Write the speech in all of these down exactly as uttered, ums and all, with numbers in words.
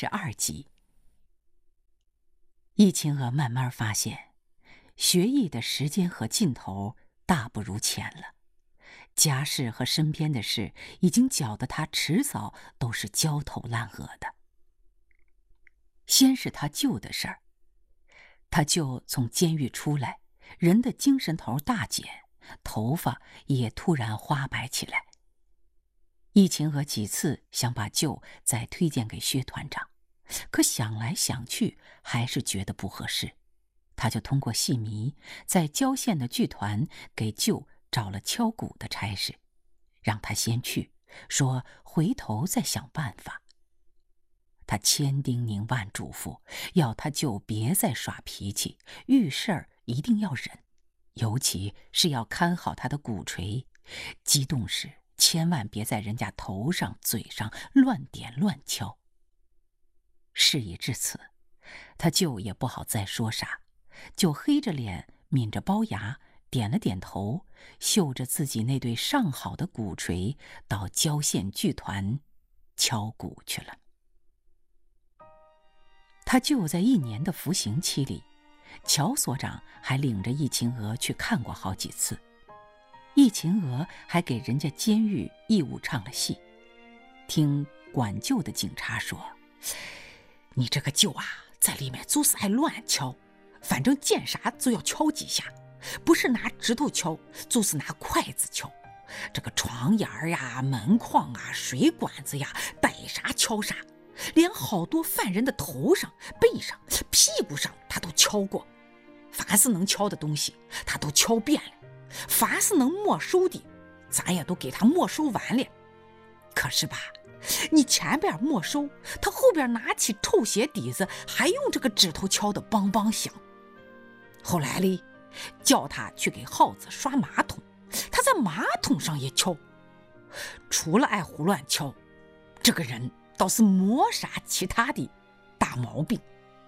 十二集。易秦娥慢慢发现，学艺的时间和劲头大不如前了，家事和身边的事已经搅得他迟早都是焦头烂额的。先是他舅的事儿，他舅从监狱出来，人的精神头大减，头发也突然花白起来。易秦娥几次想把舅再推荐给薛团长，可想来想去还是觉得不合适。他就通过戏迷在郊县的剧团给舅找了敲鼓的差事，让他先去，说回头再想办法。他千叮咛万嘱咐，要他舅别再耍脾气，遇事儿一定要忍，尤其是要看好他的鼓槌，激动时千万别在人家头上嘴上乱点乱敲。事已至此，他舅也不好再说啥，就黑着脸抿着包牙，点了点头，嗅着自己那对上好的鼓槌，到郊县剧团敲鼓去了。他舅在一年的服刑期里，乔所长还领着易秦娥去看过好几次，易秦娥还给人家监狱义务唱了戏。听管舅的警察说，你这个舅啊，在里面就是爱乱敲，反正见啥就要敲几下，不是拿指头敲，就是拿筷子敲，这个床沿儿呀、门框啊、水管子呀，逮啥敲啥，连好多犯人的头上、背上、屁股上他都敲过，凡是能敲的东西他都敲遍了，凡是能没收的咱也都给他没收完了。可是吧，你前边没收，他后边拿起臭鞋底子还用这个指头敲得梆梆响。后来哩，叫他去给耗子刷马桶，他在马桶上也敲。除了爱胡乱敲，这个人倒是没啥其他的大毛病。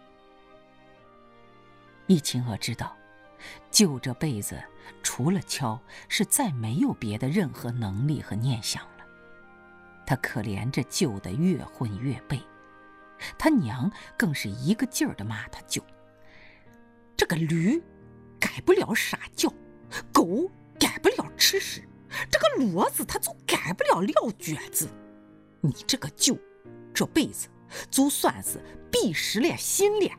易秦娥知道，舅这辈子除了敲，是再没有别的任何能力和念想了。他可怜着舅的越混越背，他娘更是一个劲儿地骂他舅，这个驴改不了撒娇，狗改不了吃屎，这个骡子他就改不了撂蹶子，你这个舅这辈子就算是闭实了心了。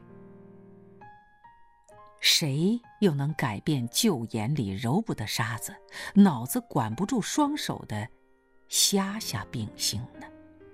谁又能改变舅眼里揉不得沙子，脑子管不住双手的瞎瞎秉性呢？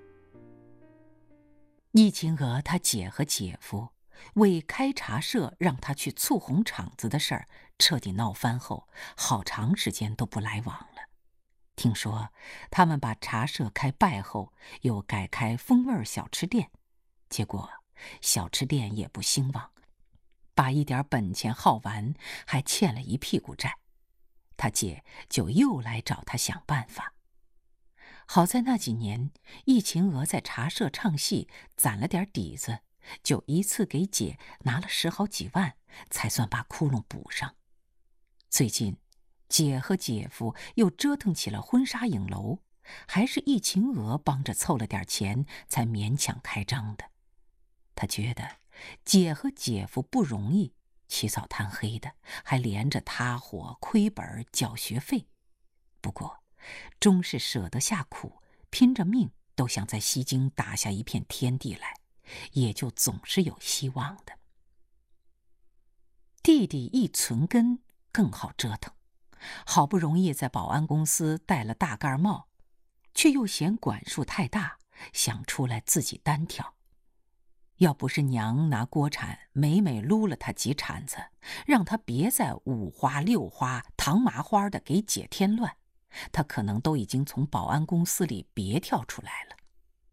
易秦娥他姐和姐夫为开茶社让他去簇红场子的事儿彻底闹翻后，好长时间都不来往了。听说他们把茶社开败后，又改开风味小吃店，结果小吃店也不兴旺，把一点本钱耗完，还欠了一屁股债。他姐就又来找他想办法。好在那几年易秦娥在茶社唱戏攒了点底子，就一次给姐拿了十好几万，才算把窟窿补上。最近姐和姐夫又折腾起了婚纱影楼，还是易秦娥帮着凑了点钱才勉强开张的。他觉得姐和姐夫不容易，起早贪黑的，还连着塌伙亏本缴学费，不过终是舍得下苦，拼着命都想在西京打下一片天地来，也就总是有希望的。弟弟易存根更好折腾，好不容易在保安公司戴了大盖帽，却又嫌管束太大，想出来自己单挑。要不是娘拿锅铲每每撸了他几铲子，让他别再五花六花糖麻花的给姐添乱，他可能都已经从保安公司里别跳出来了。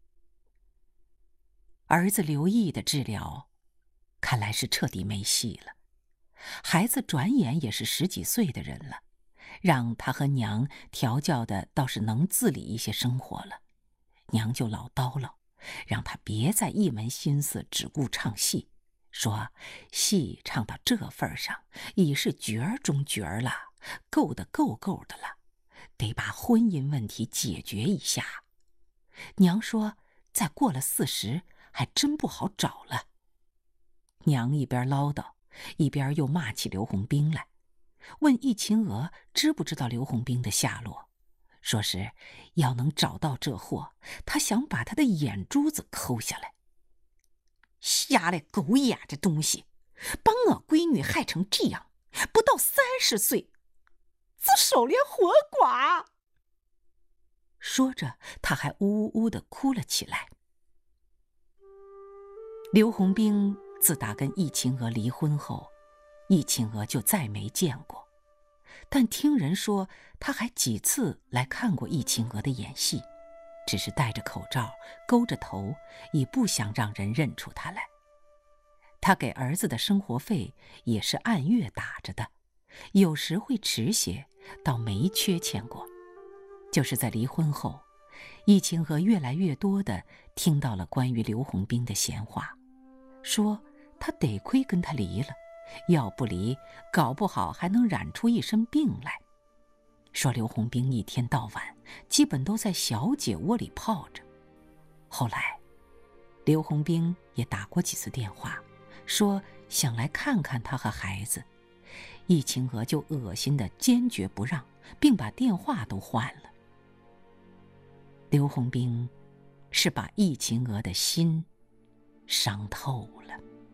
儿子刘毅的治疗看来是彻底没戏了，孩子转眼也是十几岁的人了，让他和娘调教的倒是能自理一些生活了，娘就老叨唠，让他别再一门心思只顾唱戏，说戏唱到这份上已是角儿中角儿了，够的够够的了，得把婚姻问题解决一下。娘说再过了四十还真不好找了。娘一边唠叨，一边又骂起刘洪兵来，问易秦娥知不知道刘洪兵的下落，说是要能找到这货，他想把他的眼珠子抠下来。瞎了狗眼这东西，把我闺女害成这样，不到三十岁，自首连活寡。说着，他还呜呜呜地哭了起来。刘洪兵自打跟易秦娥离婚后，易秦娥就再没见过，但听人说他还几次来看过易秦娥的演戏，只是戴着口罩，勾着头，已不想让人认出他来。他给儿子的生活费也是按月打着的，有时会迟些，倒没缺钱过。就是在离婚后，易秦娥越来越多地听到了关于刘洪兵的闲话，说他得亏跟他离了，要不离，搞不好还能染出一身病来。说刘洪兵一天到晚基本都在小姐窝里泡着。后来刘洪兵也打过几次电话，说想来看看他和孩子，易秦娥就恶心的坚决不让，并把电话都换了。刘洪兵是把易秦娥的心伤透了。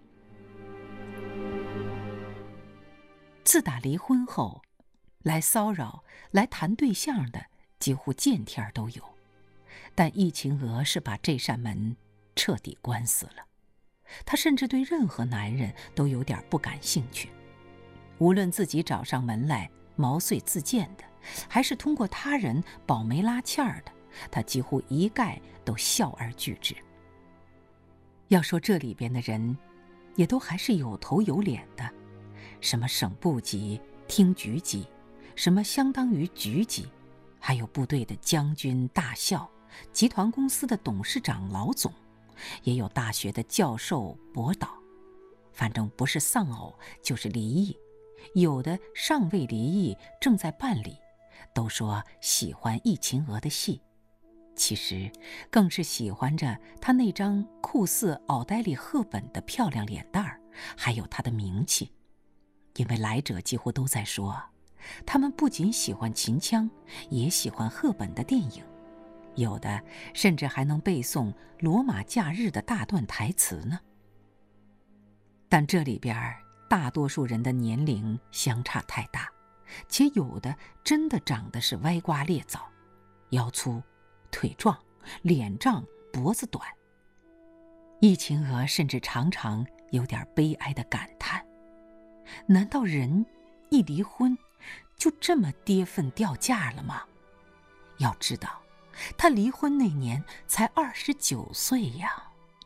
自打离婚后，来骚扰、来谈对象的几乎见天都有，但易秦娥是把这扇门彻底关死了。她甚至对任何男人都有点不感兴趣，无论自己找上门来毛遂自荐的，还是通过他人保媒拉纤儿的，她几乎一概都笑而拒之。要说这里边的人，也都还是有头有脸的，什么省部级、厅局级，什么相当于局级，还有部队的将军、大校，集团公司的董事长、老总，也有大学的教授、博导，反正不是丧偶就是离异，有的尚未离异，正在办理，都说喜欢易秦娥的戏，其实更是喜欢着她那张酷似奥黛丽·赫本的漂亮脸蛋儿，还有她的名气。因为来者几乎都在说，他们不仅喜欢秦腔，也喜欢赫本的电影，有的甚至还能背诵《罗马假日》的大段台词呢。但这里边大多数人的年龄相差太大，且有的真的长得是歪瓜裂枣，腰粗、腿壮、脸胀、脖子短。易秦娥甚至常常有点悲哀的感叹，难道人一离婚就这么跌份掉价了吗？要知道她离婚那年才二十九岁呀。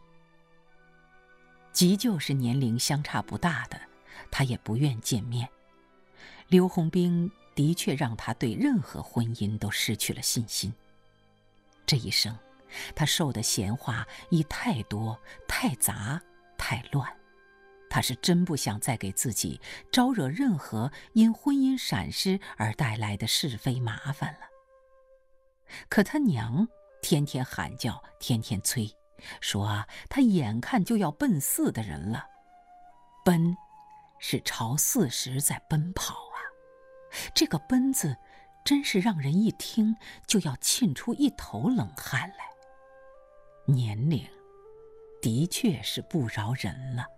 即就是年龄相差不大的，她也不愿见面。刘洪兵的确让她对任何婚姻都失去了信心。这一生她受的闲话已太多、太杂、太乱，她是真不想再给自己招惹任何因婚姻闪失而带来的是非麻烦了。可她娘天天喊叫，天天催，说她眼看就要奔四的人了，奔是朝四十在奔跑啊，这个奔字真是让人一听就要沁出一头冷汗来。年龄的确是不饶人了。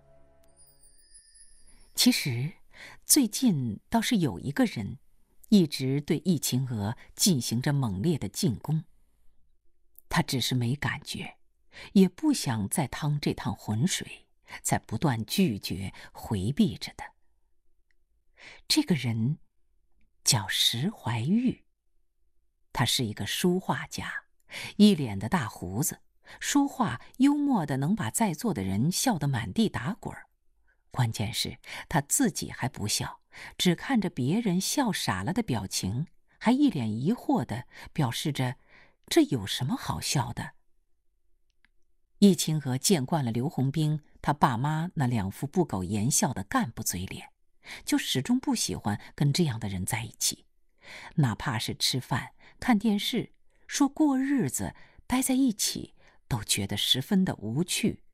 其实最近倒是有一个人一直对易秦娥进行着猛烈的进攻，他只是没感觉，也不想再趟这趟浑水，才不断拒绝回避着的。这个人叫石怀玉，他是一个书画家，一脸的大胡子，说话幽默的能把在座的人笑得满地打滚。关键是他自己还不笑，只看着别人笑傻了的表情，还一脸疑惑地表示着这有什么好笑的。易秦娥见惯了刘洪兵他爸妈那两副不苟言笑的干部嘴脸，就始终不喜欢跟这样的人在一起，哪怕是吃饭、看电视、说过日子、待在一起， 都觉得十分的无趣。